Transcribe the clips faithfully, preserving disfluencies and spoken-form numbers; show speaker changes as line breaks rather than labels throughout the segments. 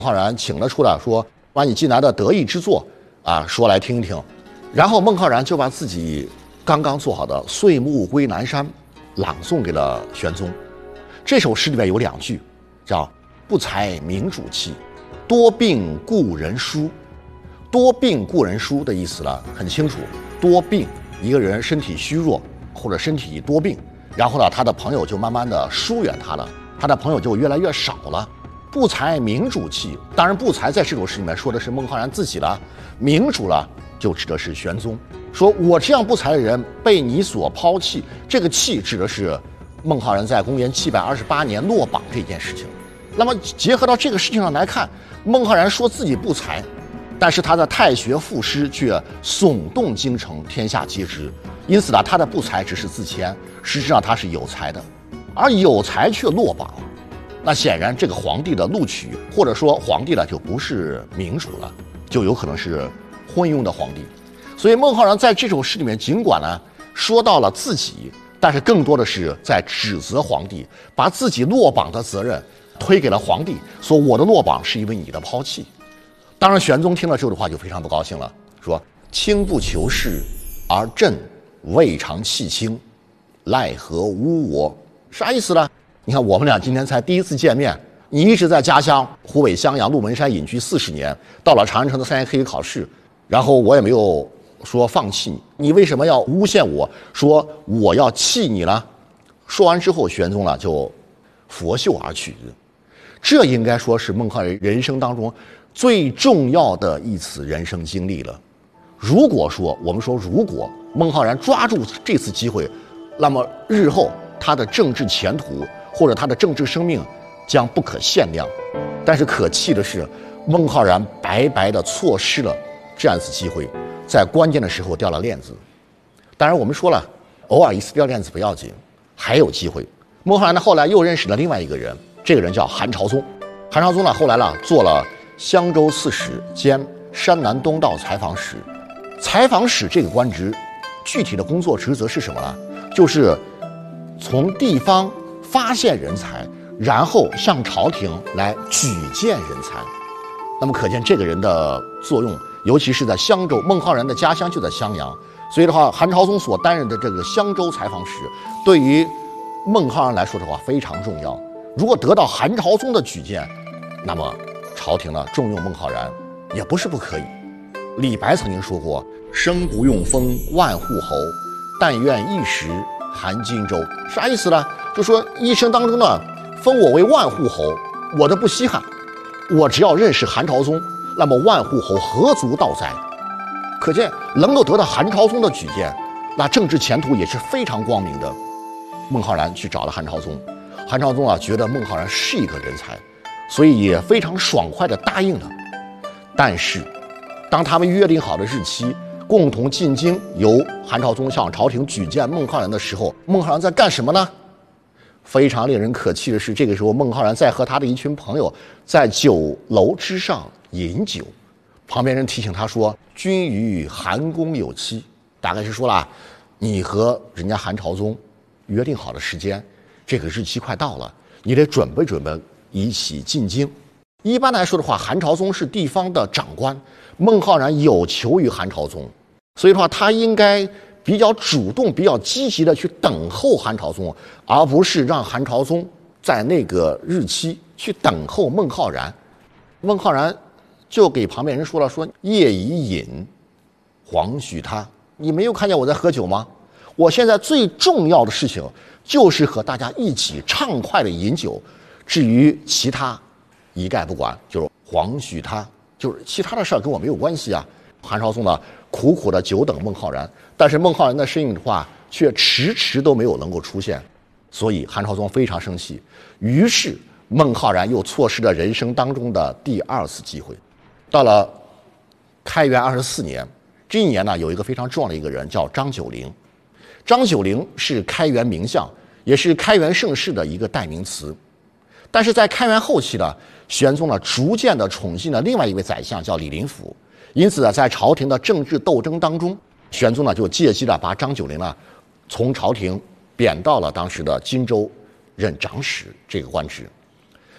浩然请了出来，说把你近来的得意之作啊说来听一听。然后孟浩然就把自己刚刚做好的《岁暮归南山》朗诵给了玄宗。这首诗里面有两句，叫“不才明主气，多病故人疏”。多病故人疏的意思呢很清楚，多病，一个人身体虚弱或者身体多病，然后呢他的朋友就慢慢的疏远他了，他的朋友就越来越少了。不才明主气，当然不才在这首诗里面说的是孟浩然自己了，明主了就指的是玄宗，说我这样不才的人被你所抛弃，这个弃指的是孟浩然在公元七百二十八年落榜这件事情。那么结合到这个事情上来看，孟浩然说自己不才，但是他的太学赋诗却耸动京城，天下皆知。因此呢，他的不才只是自谦，实质上他是有才的，而有才却落榜。那显然这个皇帝的录取，或者说皇帝呢就不是明主了，就有可能是昏庸的皇帝。所以孟浩然在这首诗里面尽管呢说到了自己，但是更多的是在指责皇帝，把自己落榜的责任推给了皇帝，说我的落榜是因为你的抛弃。当然玄宗听了这句话就非常不高兴了，说卿不求是，而朕未尝弃卿，奈何污我？啥意思呢？你看我们俩今天才第一次见面，你一直在家乡湖北襄阳鹿门山隐居四十年，到了长安城的三年科举考试，然后我也没有说放弃你，你为什么要诬陷我说我要弃你呢？说完之后，玄宗呢就拂袖而去。这应该说是孟浩然人生当中最重要的一次人生经历了。如果说我们说如果孟浩然抓住这次机会，那么日后他的政治前途或者他的政治生命将不可限量。但是可气的是，孟浩然白白的错失了这样一次机会，在关键的时候掉了链子。当然我们说了，偶尔一次掉链子不要紧，还有机会。孟浩然呢后来又认识了另外一个人，这个人叫韩朝宗。韩朝宗呢后来呢做了襄州刺史兼山南东道采访使。采访使这个官职具体的工作职责是什么呢？就是从地方发现人才，然后向朝廷来举荐人才。那么可见这个人的作用，尤其是在襄州，孟浩然的家乡就在襄阳，所以的话，韩朝宗所担任的这个襄州采访使，对于孟浩然来说的话非常重要。如果得到韩朝宗的举荐，那么朝廷呢重用孟浩然也不是不可以。李白曾经说过：“生不用封万户侯，但愿一时韩荆州。”啥意思呢？就说一生当中呢，封我为万户侯，我都不稀罕。我只要认识韩朝宗，那么万户侯何足道哉？可见能够得到韩朝宗的举荐，那政治前途也是非常光明的。孟浩然去找了韩朝宗，韩朝宗啊觉得孟浩然是一个人才，所以也非常爽快地答应了。但是当他们约定好的日期，共同进京，由韩朝宗向朝廷举荐孟浩然的时候，孟浩然在干什么呢？非常令人可气的是，这个时候孟浩然在和他的一群朋友在酒楼之上饮酒，旁边人提醒他说：“君与韩公有期。”大概是说了，你和人家韩朝宗约定好的时间，这个日期快到了，你得准备准备，一起进京。一般来说的话，韩朝宗是地方的长官，孟浩然有求于韩朝宗，所以的话，他应该比较主动、比较积极的去等候韩朝宗，而不是让韩朝宗在那个日期去等候孟浩然。孟浩然就给旁边人说了：“说夜已饮，黄许他。你没有看见我在喝酒吗？我现在最重要的事情就是和大家一起畅快的饮酒，至于其他一概不管，就是黄许他，就是其他的事儿跟我没有关系啊。”韩朝宗呢苦苦的久等孟浩然，但是孟浩然的身影的话却迟迟都没有能够出现，所以韩朝宗非常生气。于是孟浩然又错失了人生当中的第二次机会。到了开元二十四年，这一年呢有一个非常重要的一个人叫张九龄。张九龄是开元名相，也是开元盛世的一个代名词。但是在开元后期呢，玄宗呢逐渐的宠信了另外一位宰相叫李林甫。因此呢，在朝廷的政治斗争当中，玄宗呢就借机的把张九龄呢从朝廷贬到了当时的荆州任长史这个官职。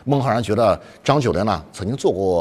孟浩然觉得张九龄呢曾经做过